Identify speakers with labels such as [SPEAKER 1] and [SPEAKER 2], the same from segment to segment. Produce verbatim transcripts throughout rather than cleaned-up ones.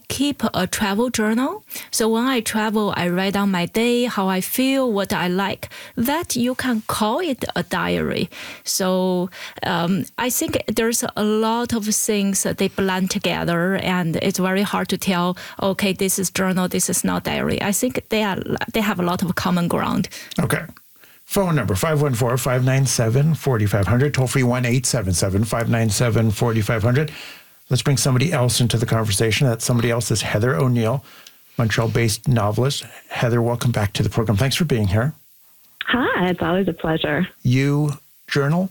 [SPEAKER 1] keep a travel journal. So when I travel, I write down my day, how I feel, what I like. That you can call it a diary. So um, I think there's a lot of things that they blend together, and it's very hard to tell, okay, this is journal, this is not diary. I think they are they have a lot of common ground.
[SPEAKER 2] Okay. Phone number, five one four, five nine seven, four five zero zero. Toll free, one eight seven seven, five nine seven, four five zero zero. Let's bring somebody else into the conversation. That somebody else is Heather O'Neill, Montreal-based novelist. Heather, welcome back to the program. Thanks for being here.
[SPEAKER 3] Hi, it's always a pleasure.
[SPEAKER 2] You journal?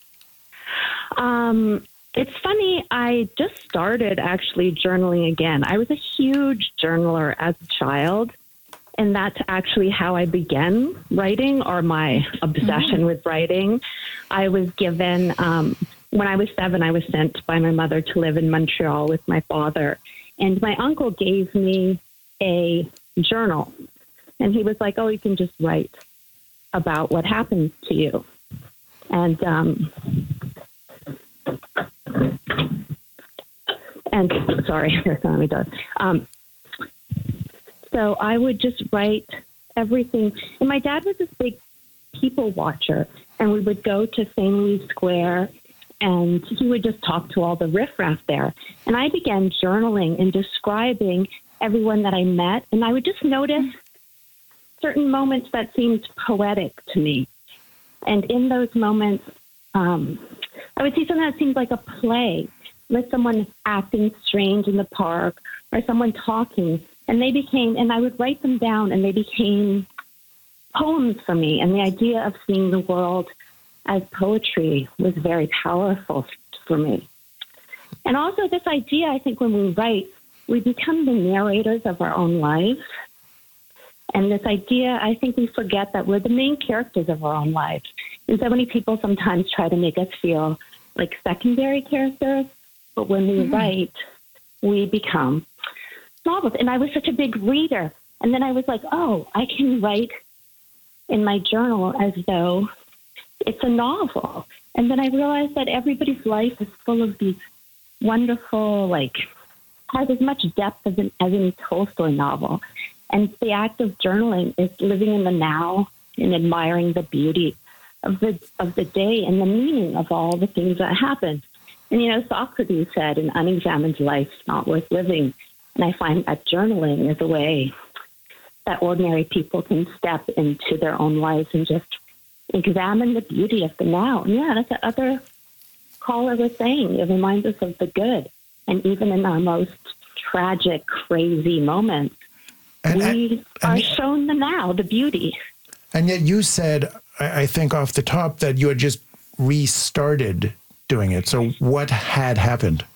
[SPEAKER 3] Um, it's funny, I just started actually journaling again. I was a huge journaler as a child, and that's actually how I began writing, or my obsession mm-hmm. with writing. I was given, um, when I was seven, I was sent by my mother to live in Montreal with my father. And my uncle gave me a journal. And he was like, oh, you can just write about what happens to you. And, um, and sorry, that's not what he does. Um, So I would just write everything. And my dad was this big people watcher, and we would go to Saint Louis Square, and he would just talk to all the riffraff there. And I began journaling and describing everyone that I met, and I would just notice certain moments that seemed poetic to me. And in those moments, um, I would see something that seemed like a play, like someone acting strange in the park, or someone talking. And they became, and I would write them down, and they became poems for me. And the idea of seeing the world as poetry was very powerful for me. And also this idea, I think when we write, we become the narrators of our own lives. And this idea, I think we forget that we're the main characters of our own lives. And so many people sometimes try to make us feel like secondary characters. But when we mm-hmm. write, we become novels. And I was such a big reader. And then I was like, oh, I can write in my journal as though it's a novel. And then I realized that everybody's life is full of these wonderful, like, has as much depth as, an, as any Tolstoy novel. And the act of journaling is living in the now and admiring the beauty of the of the day and the meaning of all the things that happened. And, you know, Socrates said, an unexamined life is not worth living. And I find that journaling is a way that ordinary people can step into their own lives and just examine the beauty of the now. And yeah, that's what the other caller was saying. It reminds us of the good. And even in our most tragic, crazy moments, and, we and, are and, shown the now, the beauty.
[SPEAKER 2] And yet you said, I, I think off the top, that you had just restarted doing it. So what had happened?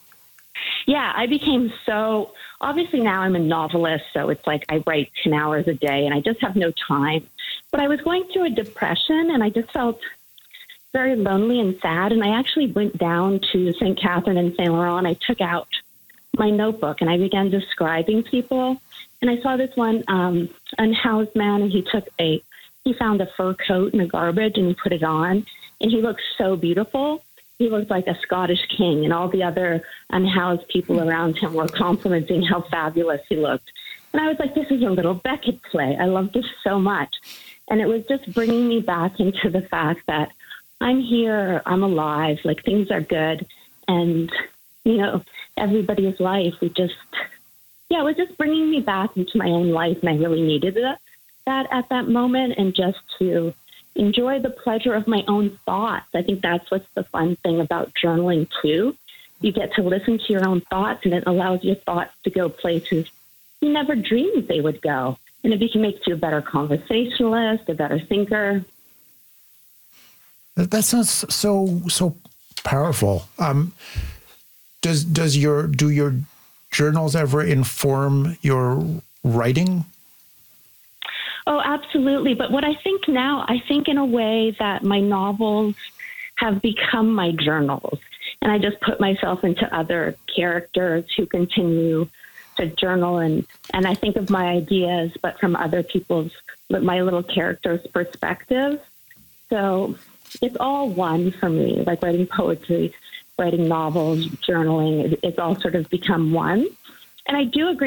[SPEAKER 3] Yeah, I became so... Obviously now I'm a novelist, so it's like I write ten hours a day and I just have no time. But I was going through a depression and I just felt very lonely and sad. And I actually went down to Saint Catherine and Saint Laurent. I took out my notebook and I began describing people. And I saw this one um, unhoused man, and he took a, he found a fur coat in the garbage and he put it on. And he looked so beautiful. He looked like a Scottish king, and all the other unhoused people around him were complimenting how fabulous he looked. And I was like, this is a little Beckett play. I love this so much. And it was just bringing me back into the fact that I'm here, I'm alive, like things are good. And, you know, everybody's life, we just, yeah, it was just bringing me back into my own life. And I really needed that, that at that moment, and just to enjoy the pleasure of my own thoughts. I think that's what's the fun thing about journaling too. You get to listen to your own thoughts, and it allows your thoughts to go places you never dreamed they would go. And it makes you a better conversationalist, a better thinker.
[SPEAKER 2] That sounds so so powerful. Um, does does your do your journals ever inform your writing?
[SPEAKER 3] Oh, absolutely. But what I think now, I think in a way that my novels have become my journals. And I just put myself into other characters who continue to journal. And, and I think of my ideas, but from other people's, my little characters' perspective. So it's all one for me, like writing poetry, writing novels, journaling. It's all sort of become one. And I do agree.